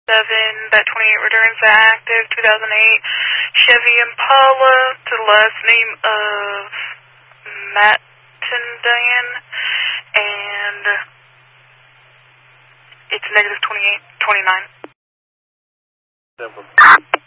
that 28 returns active, 2008 Chevy Impala to the last name of Mattendan, and it's negative 28, 29.